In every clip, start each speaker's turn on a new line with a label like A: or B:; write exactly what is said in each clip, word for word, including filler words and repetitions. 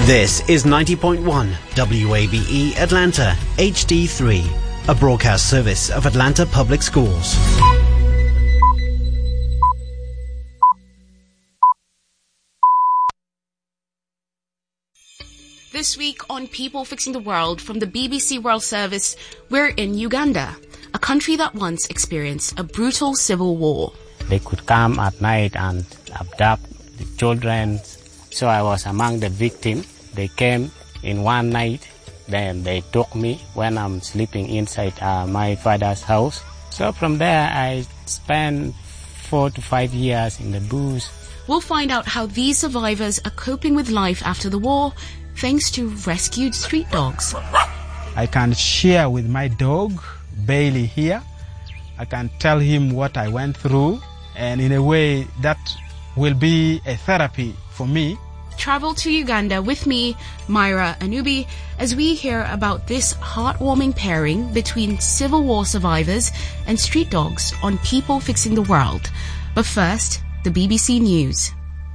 A: This is ninety point one W A B E Atlanta H D three, a broadcast service of Atlanta Public Schools.
B: This week on People Fixing the World from the B B C World Service, we're in Uganda, a country that once experienced a brutal civil war.
C: They could come at night and abduct the children. So I was among the victims. They came in one night, then they took me when I'm sleeping inside uh, my father's house. So from there, I spent four to five years in the bush.
B: We'll find out how these survivors are coping with life after the war, thanks to rescued street dogs.
D: I can share with my dog, Bailey, here. I can tell him what I went through, and in a way that will be a therapy for me.
B: Travel to Uganda with me, Myra Anubi, as we hear about this heartwarming pairing between Civil War survivors and street dogs on People Fixing the World. But first, the B B C News.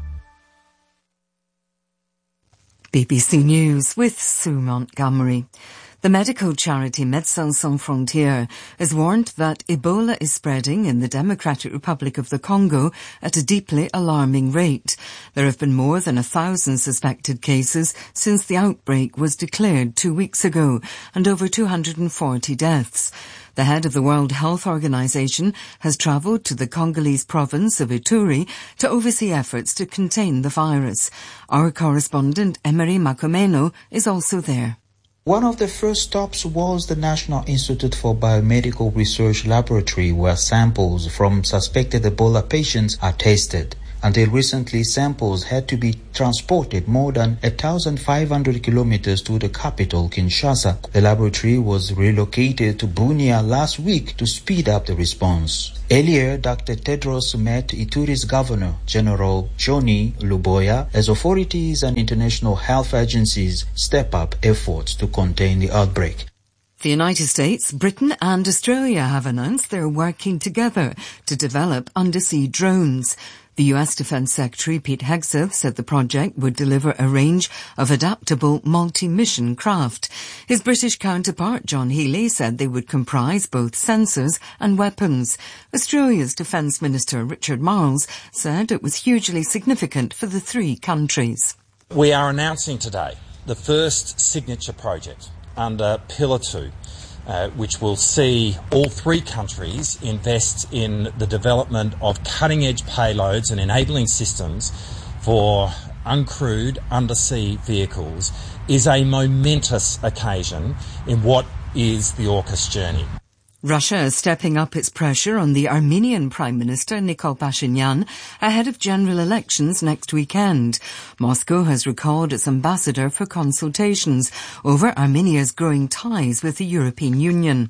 E: B B C News with Sue Montgomery. The medical charity Médecins Sans Frontières has warned that Ebola is spreading in the Democratic Republic of the Congo at a deeply alarming rate. There have been more than a thousand suspected cases since the outbreak was declared two weeks ago, and over two hundred forty deaths. The head of the World Health Organization has travelled to the Congolese province of Ituri to oversee efforts to contain the virus. Our correspondent Emery Makomeno is also there.
F: One of the first stops was the National Institute for Biomedical Research Laboratory, where samples from suspected Ebola patients are tested. Until recently, samples had to be transported more than one thousand five hundred kilometers to the capital, Kinshasa. The laboratory was relocated to Bunia last week to speed up the response. Earlier, Doctor Tedros met Ituri's Governor General Johnny Luboya as authorities and international health agencies step up efforts to contain the outbreak.
E: The United States, Britain and Australia have announced they're working together to develop undersea drones. The U S Defence Secretary Pete Hegseth said the project would deliver a range of adaptable multi-mission craft. His British counterpart John Healey said they would comprise both sensors and weapons. Australia's Defence Minister Richard Marles said it was hugely significant for the three countries.
G: We are announcing today the first signature project under Pillar two, Uh, which will see all three countries invest in the development of cutting-edge payloads and enabling systems for uncrewed undersea vehicles, is a momentous occasion in what is the AUKUS journey.
E: Russia is stepping up its pressure on the Armenian Prime Minister Nikol Pashinyan ahead of general elections next weekend. Moscow has recalled its ambassador for consultations over Armenia's growing ties with the European Union.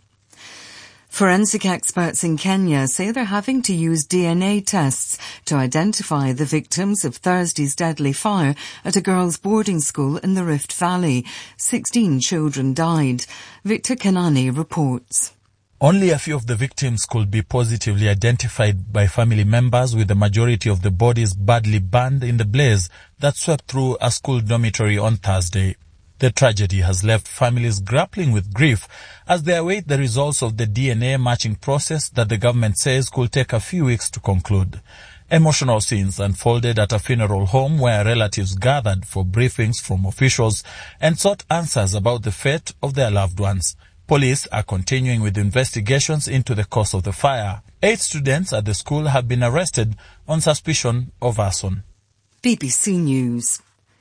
E: Forensic experts in Kenya say they're having to use D N A tests to identify the victims of Thursday's deadly fire at a girls' boarding school in the Rift Valley. Sixteen children died. Victor Kanani reports.
H: Only a few of the victims could be positively identified by family members, with the majority of the bodies badly burned in the blaze that swept through a school dormitory on Thursday. The tragedy has left families grappling with grief as they await the results of the D N A matching process that the government says could take a few weeks to conclude. Emotional scenes unfolded at a funeral home where relatives gathered for briefings from officials and sought answers about the fate of their loved ones. Police are continuing with investigations into the cause of the fire. Eight students at the school have been arrested on suspicion of arson.
E: B B C News.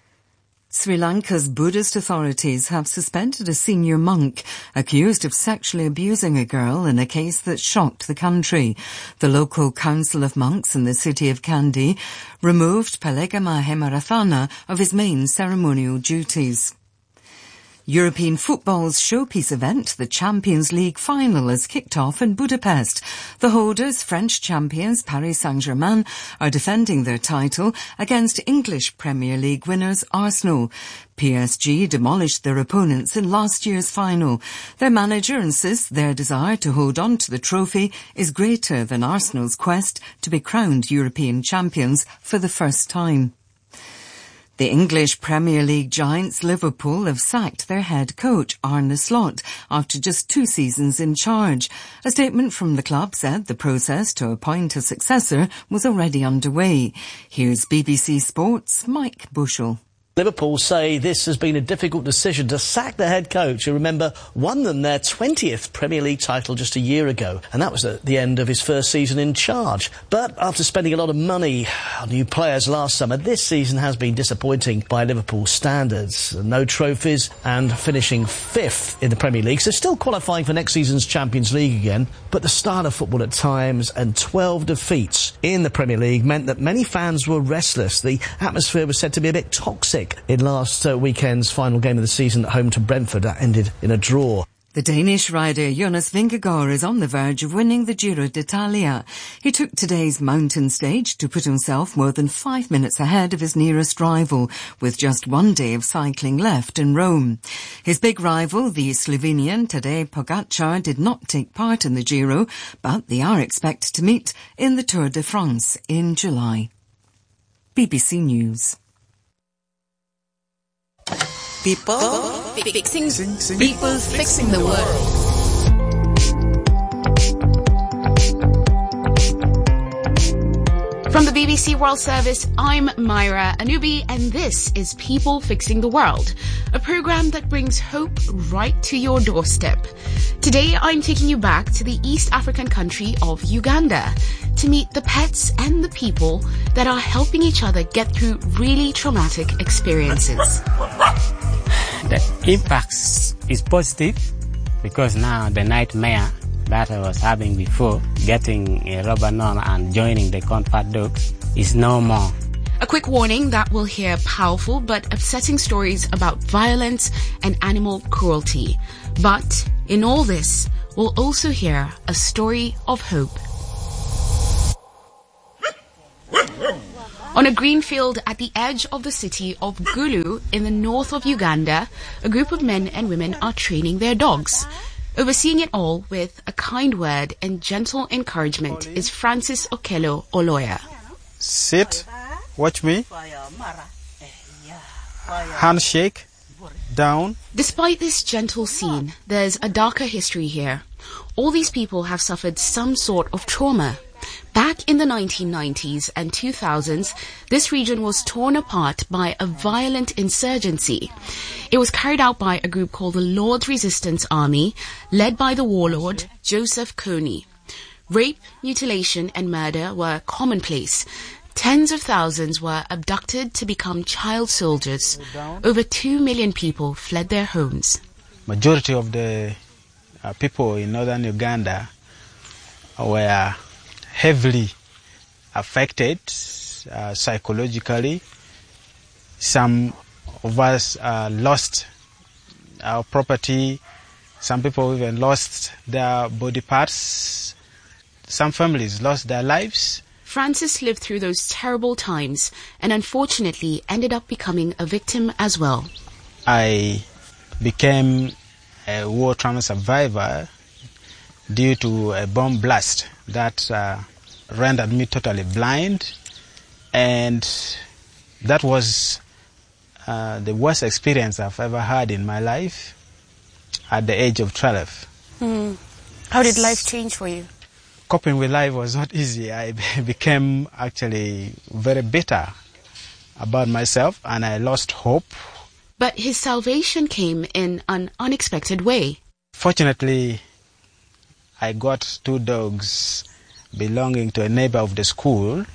E: Sri Lanka's Buddhist authorities have suspended a senior monk accused of sexually abusing a girl in a case that shocked the country. The local council of monks in the city of Kandy removed Pelegama Hemarathana of his main ceremonial duties. European football's showpiece event, the Champions League final, has kicked off in Budapest. The holders, French champions Paris Saint-Germain, are defending their title against English Premier League winners Arsenal. P S G demolished their opponents in last year's final. Their manager insists their desire to hold on to the trophy is greater than Arsenal's quest to be crowned European champions for the first time. The English Premier League giants Liverpool have sacked their head coach Arne Slot after just two seasons in charge. A statement from the club said the process to appoint a successor was already underway. Here's B B C Sports' Mike Bushell.
I: Liverpool say this has been a difficult decision to sack the head coach who, remember, won them their twentieth Premier League title just a year ago, and that was at the end of his first season in charge. But after spending a lot of money on new players last summer, this season has been disappointing by Liverpool standards. No trophies and finishing fifth in the Premier League, so still qualifying for next season's Champions League again, but the style of football at times and twelve defeats in the Premier League meant that many fans were restless. The atmosphere was said to be a bit toxic in last uh, weekend's final game of the season at home to Brentford. That ended in a draw.
E: The Danish rider Jonas Vingegaard is on the verge of winning the Giro d'Italia. He took today's mountain stage to put himself more than five minutes ahead of his nearest rival, with just one day of cycling left in Rome. His big rival, the Slovenian Tadej Pogačar, did not take part in the Giro, but they are expected to meet in the Tour de France in July. B B C News.
B: People fixing, people fixing the world. From the B B C World Service, I'm Myra Anubi, and this is People Fixing the World, a program that brings hope right to your doorstep. Today, I'm taking you back to the East African country of Uganda to meet the pets and the people that are helping each other get through really traumatic experiences.
C: The impact is positive because now the nightmare that I was having before, getting a rubber non and joining the comfort dogs, is no more.
B: A quick warning that we'll hear powerful but upsetting stories about violence and animal cruelty. But in all this, we'll also hear a story of hope. On a green field at the edge of the city of Gulu in the north of Uganda, a group of men and women are training their dogs. Overseeing it all with a kind word and gentle encouragement is Francis Okello Oloya.
D: Sit, watch me, handshake, down.
B: Despite this gentle scene, there's a darker history here. All these people have suffered some sort of trauma. Back in the nineteen nineties and two thousands, this region was torn apart by a violent insurgency. It was carried out by a group called the Lord's Resistance Army, led by the warlord Joseph Kony. Rape, mutilation and murder were commonplace. Tens of thousands were abducted to become child soldiers. Over two million people fled their homes.
D: Majority of the uh, people in northern Uganda were heavily affected uh, psychologically. Some of us uh, lost our property. Some people even lost their body parts. Some families lost their lives.
B: Francis lived through those terrible times and unfortunately ended up becoming a victim as well.
D: I became a war trauma survivor due to a bomb blast that uh, rendered me totally blind, and that was uh, the worst experience I've ever had in my life at the age of twelve.
B: Mm. How did life change for you?
D: Coping with life was not easy. I became actually very bitter about myself and I lost hope.
B: But his salvation came in an unexpected way.
D: Fortunately, I got two dogs belonging to a neighbor of the school,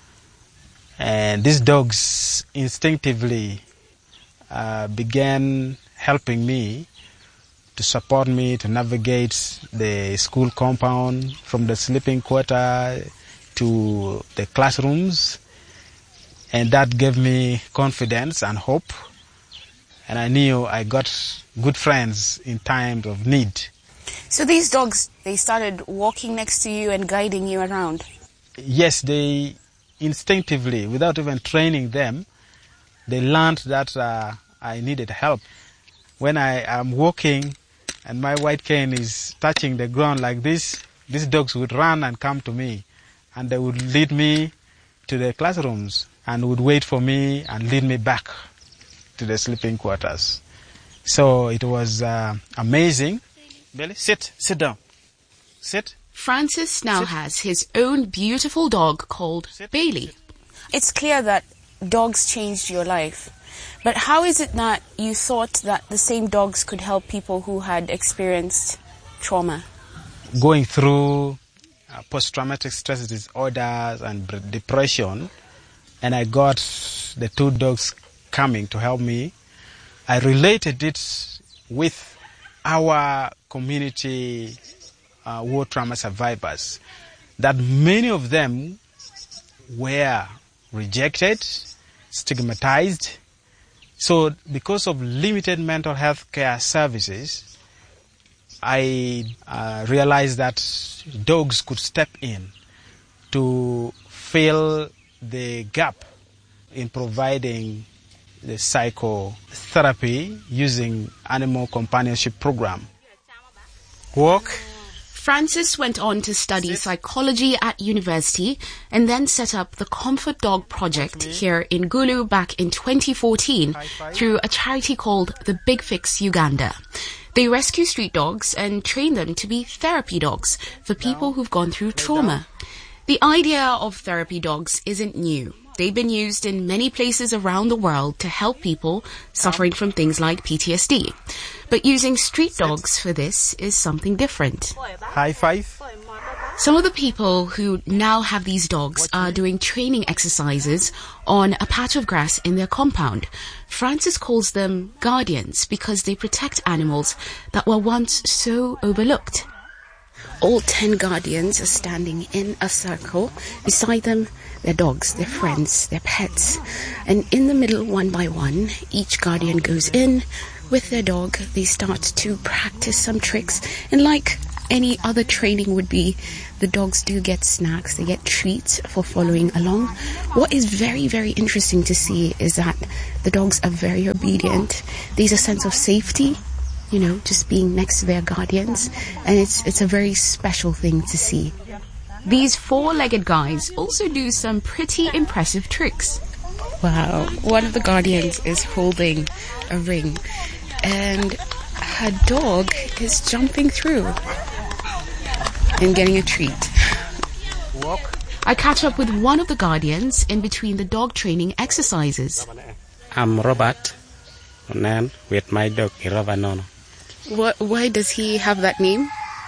D: and these dogs instinctively uh, began helping me to support me to navigate the school compound from the sleeping quarter to the classrooms, and that gave me confidence and hope, and I knew I got good friends in times of need.
B: So these dogs, they started walking next to you and guiding you around?
D: Yes, they instinctively, without even training them, they learned that uh, I needed help. When I am walking and my white cane is touching the ground like this, these dogs would run and come to me, and they would lead me to the classrooms. and would wait for me and lead me back to the sleeping quarters. So it was uh, amazing. Billy, sit, sit down. Sit.
B: Francis now
D: Sit.
B: has his own beautiful dog called
D: Sit.
B: Bailey.
J: It's clear that dogs changed your life. But how is it that you thought that the same dogs could help people who had experienced trauma?
D: Going through uh, post-traumatic stress disorders and b- depression, and I got the two dogs coming to help me. I related it with our community uh, war trauma survivors, that many of them were rejected, stigmatized. So because of limited mental health care services, I uh, realized that dogs could step in to fill the gap in providing the psychotherapy using animal companionship program. Walk.
B: Francis went on to study psychology at university and then set up the Comfort Dog Project here in Gulu back in twenty fourteen through a charity called the Big Fix Uganda. They rescue street dogs and train them to be therapy dogs for people who've gone through trauma. The idea of therapy dogs isn't new. They've been used in many places around the world to help people suffering from things like P T S D. But using street dogs for this is something different.
D: High five.
B: Some of the people who now have these dogs are doing training exercises on a patch of grass in their compound. Francis calls them guardians because they protect animals that were once so overlooked. All ten guardians are standing in a circle. Beside them, their dogs, their friends, their pets. And in the middle, one by one, each guardian goes in with their dog. They start to practice some tricks. And like any other training would be, the dogs do get snacks. They get treats for following along. What is very, very interesting to see is that the dogs are very obedient. There's a sense of safety, you know, just being next to their guardians. And it's it's a very special thing to see. These four-legged guys also do some pretty impressive tricks. Wow. One of the guardians is holding a ring and her dog is jumping through and getting a treat.
D: Walk.
B: I catch up with one of the guardians in between the dog training exercises.
C: I'm Robert, and then with my dog, Irovanono.
B: What, why does he have that name?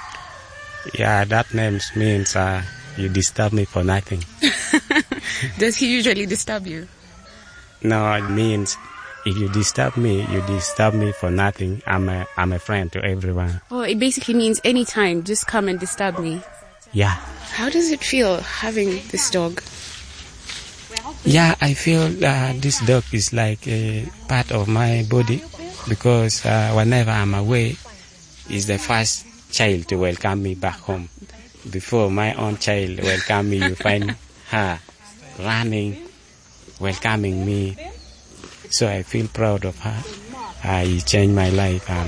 C: Yeah, that name means uh, you disturb me for nothing.
B: Does he usually disturb you?
C: No, it means if you disturb me, you disturb me for nothing. I'm a, I'm a friend to everyone.
B: Oh, it basically means anytime, just come and disturb me.
C: Yeah.
B: How does it feel having this dog?
C: Yeah, I feel uh, this dog is like a part of my body because uh, whenever I'm away, it's the first child to welcome me back home. Before my own child welcome me, you find her running, welcoming me. So I feel proud of her. I changed my life. Um,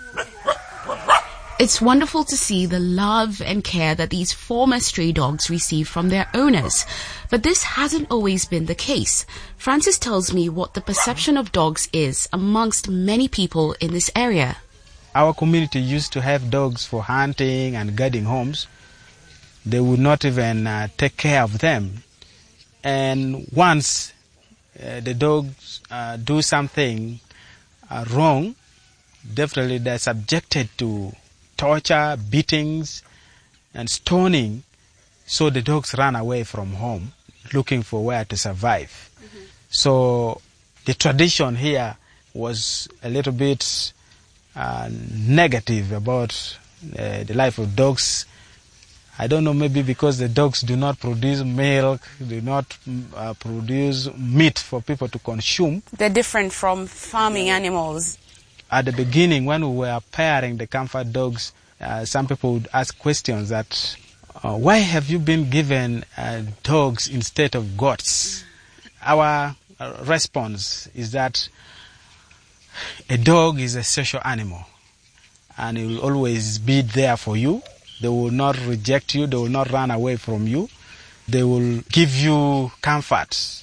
B: It's wonderful to see the love and care that these former stray dogs receive from their owners. But this hasn't always been the case. Francis tells me what the perception of dogs is amongst many people in this area.
D: Our community used to have dogs for hunting and guarding homes. They would not even uh, take care of them. And once uh, the dogs uh, do something uh, wrong, definitely they're subjected to torture, beatings, and stoning. So the dogs run away from home, looking for where to survive. Mm-hmm. So the tradition here was a little bit uh, negative about uh, the life of dogs. I don't know, maybe because the dogs do not produce milk, do not uh, produce meat for people to consume.
J: They're different from farming animals.
D: At the beginning, when we were pairing the comfort dogs, uh, some people would ask questions that, uh, why have you been given uh, dogs instead of goats? Our uh, response is that a dog is a social animal and it will always be there for you. They will not reject you. They will not run away from you. They will give you comfort.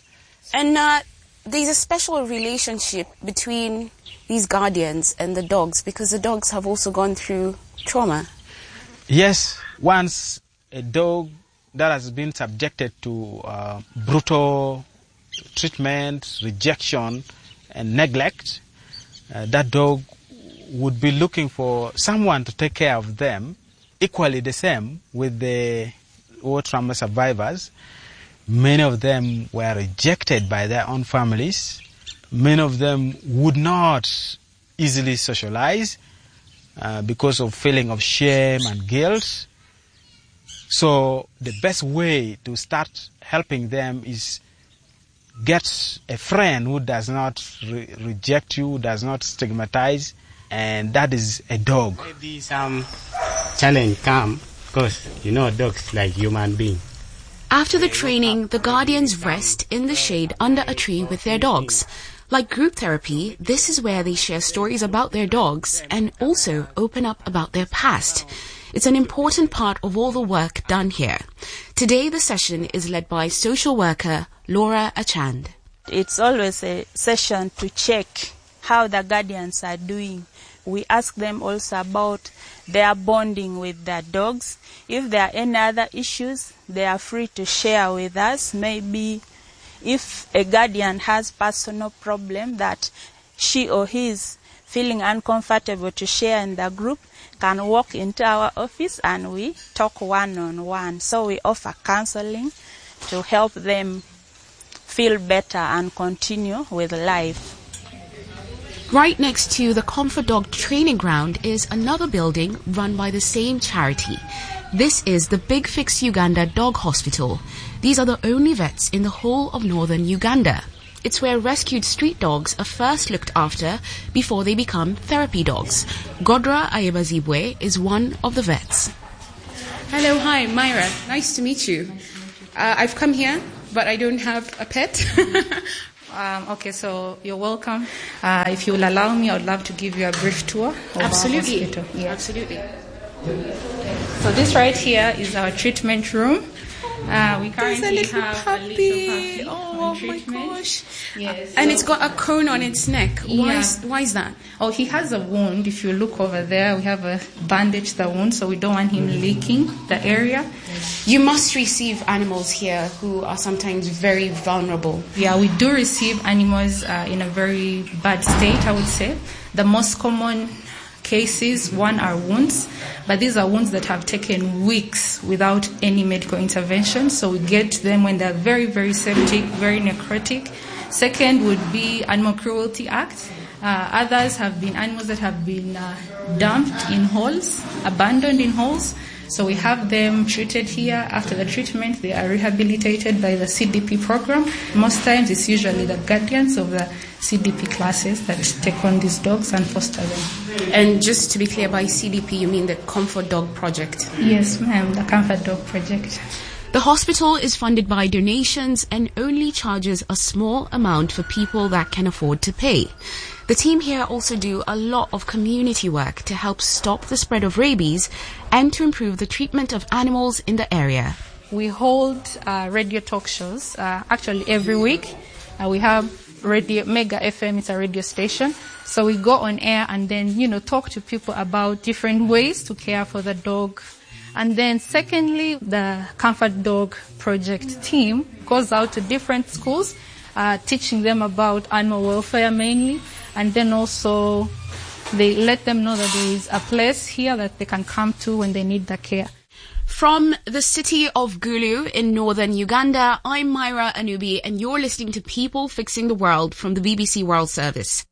J: And uh, there's a special relationship between these guardians and the dogs because the dogs have also gone through trauma.
D: Yes, once a dog that has been subjected to uh, brutal treatment, rejection, and neglect, uh, that dog would be looking for someone to take care of them. Equally the same with the war trauma survivors. Many of them were rejected by their own families. Many of them would not easily socialize uh, because of feeling of shame and guilt. So the best way to start helping them is get a friend who does not re- reject you, does not stigmatize, and that is a dog.
C: Maybe some challenge come because, you know, dogs like human beings.
B: After the training, the guardians rest in the shade under a tree with their dogs. Like group therapy, this is where they share stories about their dogs and also open up about their past. It's an important part of all the work done here. Today, the session is led by social worker Laura Achand.
K: It's always a session to check how the guardians are doing. We ask them also about their bonding with their dogs. If there are any other issues, they are free to share with us. Maybe if a guardian has personal problem that she or he is feeling uncomfortable to share in the group, can walk into our office and we talk one-on-one. So we offer counseling to help them feel better and continue with life.
B: Right next to the Comfort Dog Training Ground is another building run by the same charity. This is the Big Fix Uganda Dog Hospital. These are the only vets in the whole of northern Uganda. It's where rescued street dogs are first looked after before they become therapy dogs. Godra Ayebazibwe is one of the vets.
L: Hello, hi, Myra. Nice to meet you. Uh, I've come here, but I don't have a pet. Um, okay, so you're welcome. Uh, if you will allow me, I would love to give you a brief tour of
B: Absolutely.
L: our hospital. Yeah.
B: Absolutely.
L: So this right here is our treatment room. Uh, we currently
B: a little
L: have
B: puppy.
L: a little puppy
B: Oh
L: on
B: my
L: treatment.
B: gosh.
L: Yes.
B: And
L: so-
B: it's got a cone on its neck. Why,
L: Yeah.
B: is, why is that?
L: Oh, he has a wound. If you look over there, we have a bandage the wound, so we don't want him leaking the area.
B: You must receive animals here who are sometimes very vulnerable.
L: Yeah, we do receive animals uh, in a very bad state, I would say. The most common cases, one are wounds, but these are wounds that have taken weeks without any medical intervention. So we get them when they're very, very septic, very necrotic. Second would be Animal Cruelty Act. Uh, others have been animals that have been uh, dumped in holes, abandoned in holes. So we have them treated here. After the treatment, they are rehabilitated by the C D P program. Most times it's usually the guardians of the C D P classes that take on these dogs and foster them.
B: And just to be clear, by C D P, you mean the Comfort Dog Project?
L: Yes, ma'am, the Comfort Dog Project.
B: The hospital is funded by donations and only charges a small amount for people that can afford to pay. The team here also do a lot of community work to help stop the spread of rabies and to improve the treatment of animals in the area.
L: We hold uh, radio talk shows, uh, actually every week. Uh, we have radio, Mega F M, it's a radio station. So we go on air and then, you know, talk to people about different ways to care for the dog. And then secondly, the Comfort Dog Project team goes out to different schools, uh, teaching them about animal welfare mainly. And then also they let them know that there is a place here that they can come to when they need the care.
B: From the city of Gulu in northern Uganda, I'm Myra Anubi and you're listening to People Fixing the World from the B B C World Service.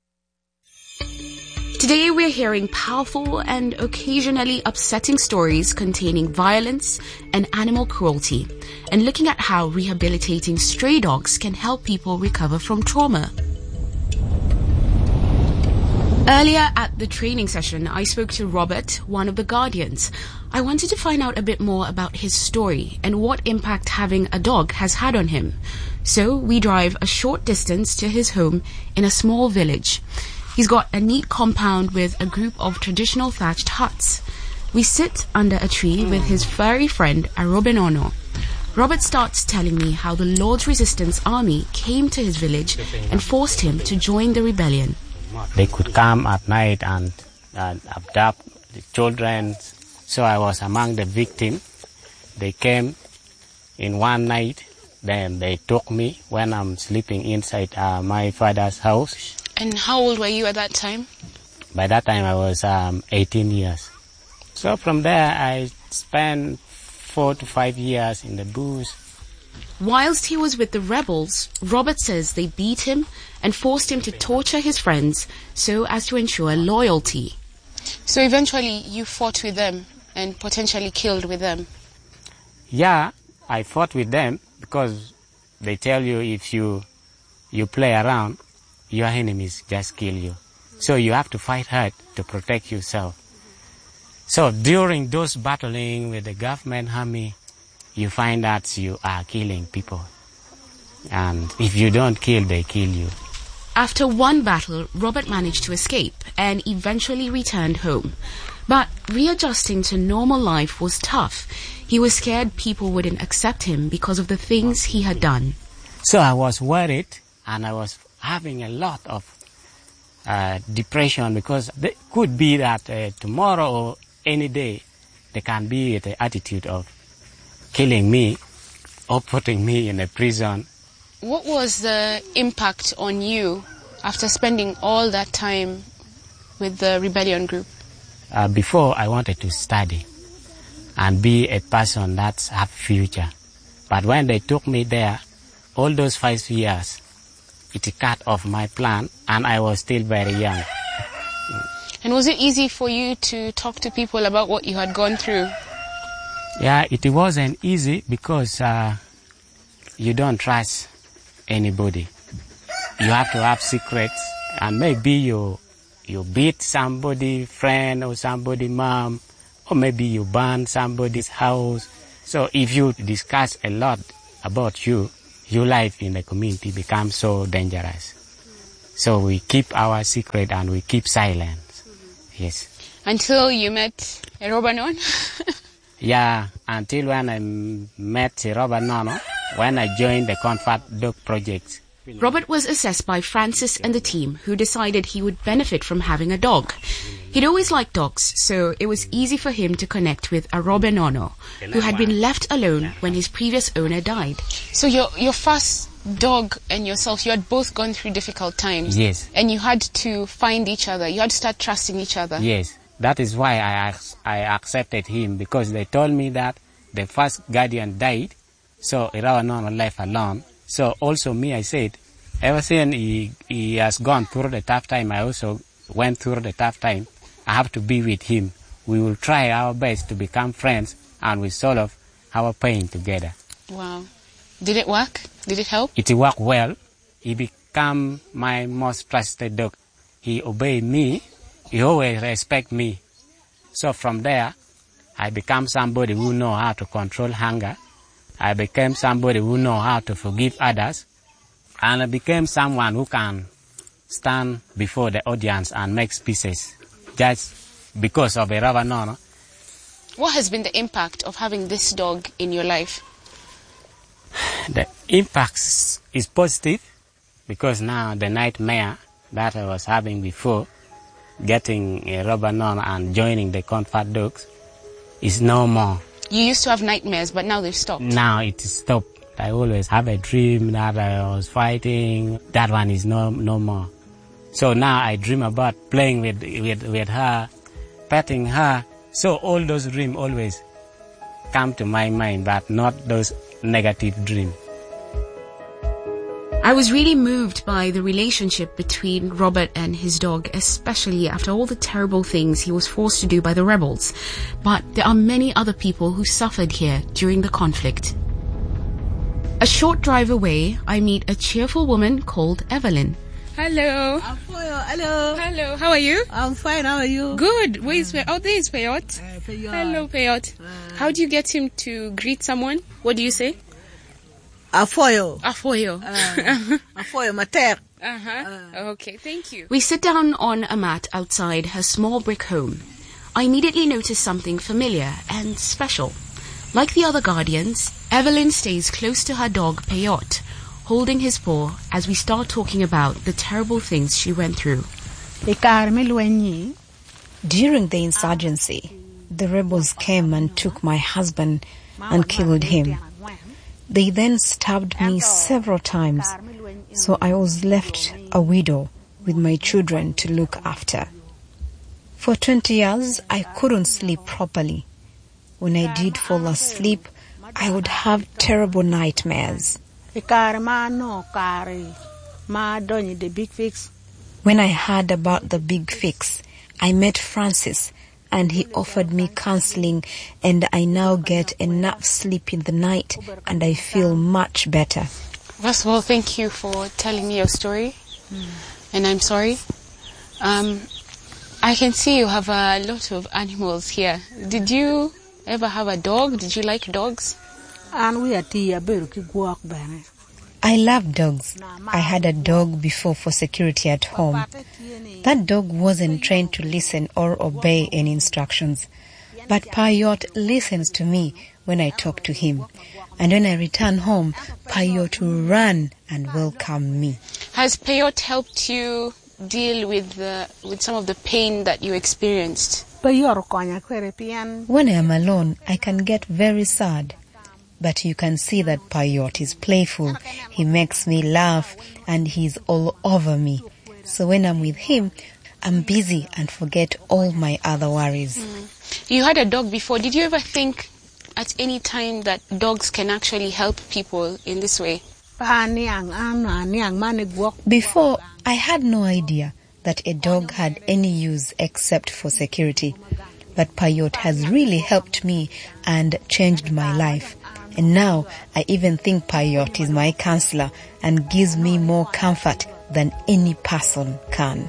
B: Today we're hearing powerful and occasionally upsetting stories containing violence and animal cruelty and looking at how rehabilitating stray dogs can help people recover from trauma. Earlier at the training session, I spoke to Robert, one of the guardians. I wanted to find out a bit more about his story and what impact having a dog has had on him. So we drive a short distance to his home in a small village. He's got a neat compound with a group of traditional thatched huts. We sit under a tree with his furry friend Arobenono. Robert starts telling me how the Lord's Resistance Army came to his village and forced him to join the rebellion.
C: They could come at night and, and abduct the children. So I was among the victims. They came in one night, then they took me when I'm sleeping inside uh, my father's house.
J: And how old were you at that time?
C: By that time I was um, eighteen years. So from there I spent four to five years in the bush.
B: Whilst he was with the rebels, Robert says they beat him and forced him to torture his friends so as to ensure loyalty.
J: So eventually you fought with them and potentially killed with them?
C: Yeah, I fought with them because they tell you if you you play around, your enemies just kill you. So you have to fight hard to protect yourself. So during those battling with the government army, you find that you are killing people. And if you don't kill, they kill you.
B: After one battle, Robert managed to escape and eventually returned home. But readjusting to normal life was tough. He was scared people wouldn't accept him because of the things he had done.
C: So I was worried and I was having a lot of uh, depression because it could be that uh, tomorrow or any day there can be the attitude of killing me or putting me in a prison.
J: What was the impact on you after spending all that time with the rebellion group?
C: Uh, before I wanted to study and be a person that's have future. But when they took me there, all those five years, it cut off my plan and I was still very young.
J: And was it easy for you to talk to people about what you had gone through?
C: Yeah, it wasn't easy because uh, you don't trust anybody. You have to have secrets and maybe you you beat somebody, friend or somebody mom, or maybe you burn somebody's house. So if you discuss a lot about you, your life in the community becomes so dangerous. So we keep our secret and we keep silence. Yes. Until
J: you met Robert Nono?
C: Yeah, until when I met Robert Nono, when I joined the Comfort Dog Project.
B: Robert was assessed by Francis and the team, who decided he would benefit from having a dog. He'd always liked dogs, so it was easy for him to connect with a Robert Nono, who had been left alone when his previous owner died.
J: So your your first dog and yourself, you had both gone through difficult times.
C: Yes.
J: And you had to find each other. You had to start trusting each other.
C: Yes. That is why I I accepted him, because they told me that the first guardian died, so Robert Nono left alone. So also me, I said, ever since he, he has gone through the tough time, I also went through the tough time. I have to be with him. We will try our best to become friends and we solve our pain together.
J: Wow. Did it work? Did it help?
C: It worked well. He became my most trusted dog. He obeyed me. He always respect me. So from there, I became somebody who know how to control hunger. I became somebody who know how to forgive others. And I became someone who can stand before the audience and make speeches just because of a Robert Nono.
J: What has been the impact of having this dog in your life?
C: The impact is positive because now the nightmare that I was having before, getting a Robert Nono and joining the Comfort Dogs, is no more.
J: You used to have nightmares, but now they've stopped.
C: Now it is stopped. I always have a dream that I was fighting. That one is no no more. So now I dream about playing with, with, with her, petting her. So all those dreams always come to my mind, but not those negative dreams.
B: I was really moved by the relationship between Robert and his dog, especially after all the terrible things he was forced to do by the rebels. But there are many other people who suffered here during the conflict. A short drive away, I meet a cheerful woman called Evelyn.
M: Hello.
N: Hello.
M: Hello. How are you?
N: I'm fine. How are you?
M: Good. Where is Peyot? Oh, there is Peyot.
N: Uh, Peyot.
M: Hello, Peyot. Uh, How do you get him to greet someone? What do you say?
N: Afoyo.
M: Afoyo.
N: Uh, afoyo, mater.
M: Uh-huh. Uh, okay, thank you.
B: We sit down on a mat outside her small brick home. I immediately notice something familiar and special. Like the other guardians, Evelyn stays close to her dog, Peyote, holding his paw as we start talking about the terrible things she went through.
O: During the insurgency, the rebels came and took my husband and killed him. They then stabbed me several times, so I was left a widow with my children to look after. For twenty years, I couldn't sleep properly. When I did fall asleep, I would have terrible nightmares. When I heard about the big fix, I met Francis, and he offered me counseling, and I now get enough sleep in the night, and I feel much better.
M: First of all, thank you for telling me your story, mm. and I'm sorry. Um, I can see you have a lot of animals here. Did you ever have a dog? Did you like dogs?
O: I love dogs. I had a dog before for security at home. That dog wasn't trained to listen or obey any instructions. But Peyote listens to me when I talk to him. And when I return home, Peyote will run and welcome me.
M: Has Peyote helped you deal with the, with some of the pain that you experienced?
O: When I am alone, I can get very sad. But you can see that Peyote is playful. He makes me laugh and he's all over me. So when I'm with him, I'm busy and forget all my other worries.
M: Mm. You had a dog before. Did you ever think at any time that dogs can actually help people in this way?
O: Before, I had no idea that a dog had any use except for security. But Peyote has really helped me and changed my life. And now I even think Peyote is my counselor and gives me more comfort than any person can.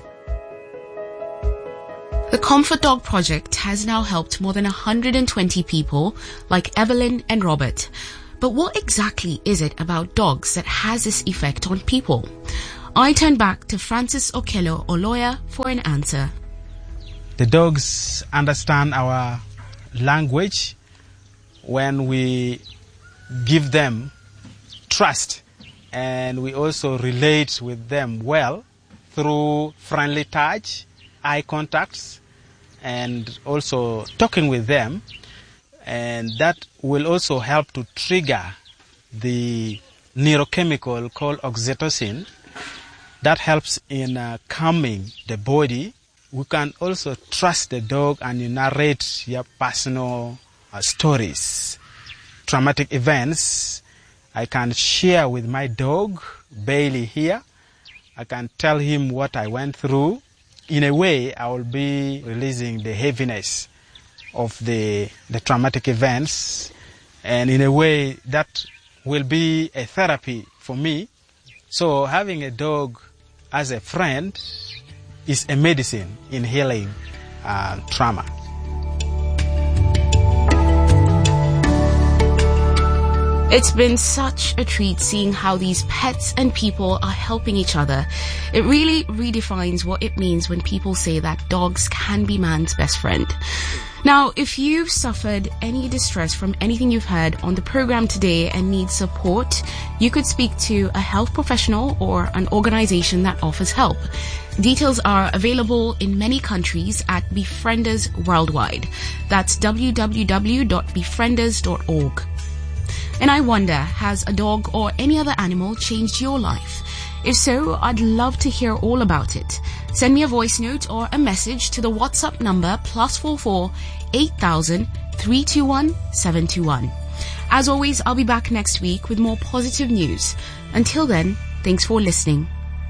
B: The Comfort Dog Project has now helped more than one hundred twenty people like Evelyn and Robert. But what exactly is it about dogs that has this effect on people? I turn back to Francis Okello Oloya for an answer.
D: The dogs understand our language when we give them trust, and we also relate with them well through friendly touch, eye contacts, and also talking with them, and that will also help to trigger the neurochemical called oxytocin that helps in uh, calming the body. We can also trust the dog and you narrate your personal uh, stories, traumatic events. I can share with my dog, Bailey here. I can tell him what I went through. In a way, I will be releasing the heaviness of the, the traumatic events. And in a way, that will be a therapy for me. So having a dog as a friend is a medicine in healing uh, trauma.
B: It's been such a treat seeing how these pets and people are helping each other. It really redefines what it means when people say that dogs can be man's best friend. Now, if you've suffered any distress from anything you've heard on the program today and need support, you could speak to a health professional or an organization that offers help. Details are available in many countries at Befrienders Worldwide. That's w w w dot befrienders dot org. And I wonder, has a dog or any other animal changed your life? If so, I'd love to hear all about it. Send me a voice note or a message to the WhatsApp number plus four four eight thousand three two one seven two one. As always, I'll be back next week with more positive news. Until then, thanks for listening.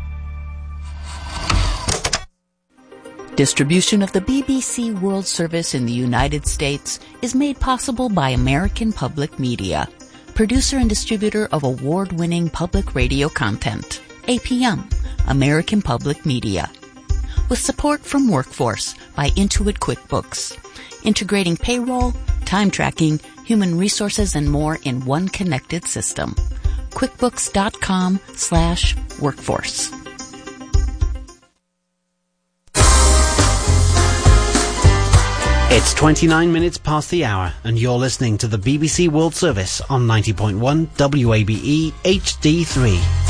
P: Distribution of the B B C World Service in the United States is made possible by American Public Media, producer and distributor of award-winning public radio content. A P M, American Public Media. With support from Workforce by Intuit QuickBooks, integrating payroll, time tracking, human resources, and more in one connected system. QuickBooks.com slash workforce.
A: It's twenty-nine minutes past the hour, and you're listening to the B B C World Service on ninety point one W A B E H D three.